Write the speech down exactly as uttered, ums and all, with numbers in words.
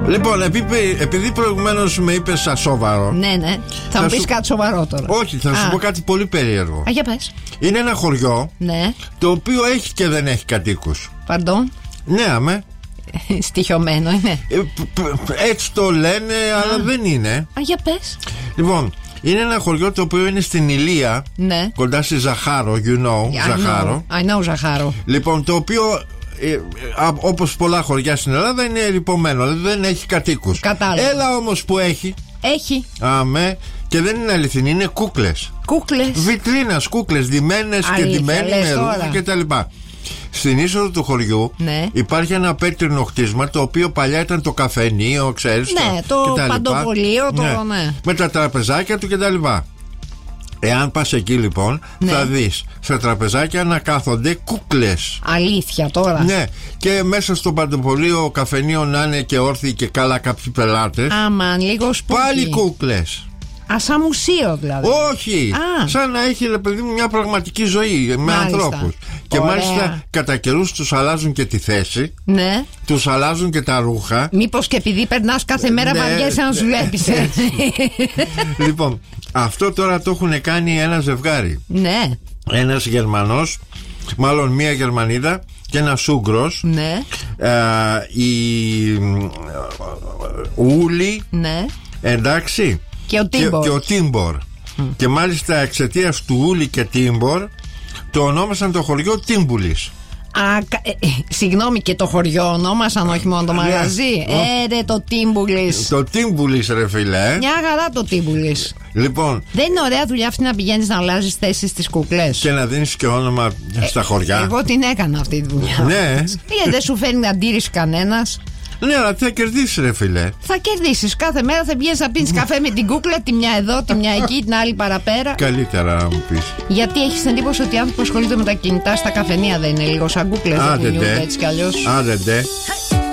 Λοιπόν, επειδή προηγουμένως με είπες ασόβαρο. Ναι, ναι. Θα, θα μου πεις σου... κάτι σοβαρό τώρα. Όχι, θα Α. σου πω κάτι πολύ περίεργο. Α, για πες. Είναι ένα χωριό, ναι, το οποίο έχει και δεν έχει κατοίκους. Παρντών. Ναι, αμέ. Στοιχειωμένο είναι. Έτσι το λένε, Α. αλλά δεν είναι. Α, για πες. Λοιπόν, είναι ένα χωριό το οποίο είναι στην Ηλία, ναι, κοντά στη Ζαχάρο, you know, I Ζαχάρο. know, I know Ζαχάρο. Λοιπόν, το οποίο ε, όπως πολλά χωριά στην Ελλάδα είναι ρυπωμένο, δεν έχει κατοίκους. Κατάλαβα. Έλα όμως που έχει. Έχει. Αμέ. Και δεν είναι αληθινή, είναι κούκλες. Κούκλες. Βιτρίνας, κούκλες, ντυμένες και ντυμένες με ρούχα κτλ. Στην είσοδο του χωριού, ναι, υπάρχει ένα πέτρινο χτίσμα, το οποίο παλιά ήταν το καφενείο, ξέρεις. Ναι, το, το παντοπολείο, το, ναι, ναι, με τα τραπεζάκια του κτλ. Εάν πας εκεί λοιπόν, ναι, θα δεις στα τραπεζάκια να κάθονται κούκλες. Αλήθεια τώρα. Ναι, και μέσα στο παντοπολείο καφενείο να είναι και όρθιοι και καλά κάποιοι πελάτες. Άμαν, λίγο σπούκι. Πάλι κούκλες. Α, σαν μουσείο δηλαδή. Όχι! Α. Σαν να έχει, ρε παιδί μου, μια πραγματική ζωή με ανθρώπους. Και ωραία, μάλιστα κατά καιρούς τους αλλάζουν και τη θέση. Ναι. Τους αλλάζουν και τα ρούχα. Μήπως και επειδή περνάς κάθε μέρα, ναι, βαριέσαι να σου βλέπεις. Λοιπόν, αυτό τώρα το έχουν κάνει ένα ζευγάρι. Ναι. Ένας Γερμανός, μάλλον μία Γερμανίδα και ένας Ούγγρος. Ναι. Ε, η Ούλη. Ναι. Εντάξει. Και ο Τίμπορ. Και, και, ο Τίμπορ. Mm. Και μάλιστα εξαιτίας του Ούλη και Τίμπορ το ονόμασαν το χωριό Τίμπουλης. Α, ε, ε, συγγνώμη, και το χωριό ονόμασαν, όχι μόνο το μαγαζί. Ε, ρε, το Τίμπουλης. Το Τίμπουλης, ρε φίλε. Μια χαρά το Τίμπουλης. Λοιπόν. Δεν είναι ωραία δουλειά αυτή να πηγαίνεις να αλλάζεις θέσεις στις κουκλές και να δίνεις και όνομα ε, στα χωριά. Εγώ την έκανα αυτή τη δουλειά. Ναι. Γιατί δεν σου φέρνει αντίρρηση κανένας. Ναι, αλλά τι θα κερδίσεις, ρε φίλε. Θα κερδίσεις. Κάθε μέρα θα πηγαίνεις να πίνεις καφέ με την κούκλα, τη μια εδώ, τη μια εκεί, την άλλη παραπέρα. Καλύτερα να μου πεις. Γιατί έχεις εντύπωση ότι οι άνθρωποι που ασχολούνται με τα κινητά στα καφενεία δεν είναι λίγο σαν κούκλες? Άντε ντε. Έτσι κι αλλιώς. Άντε ντε.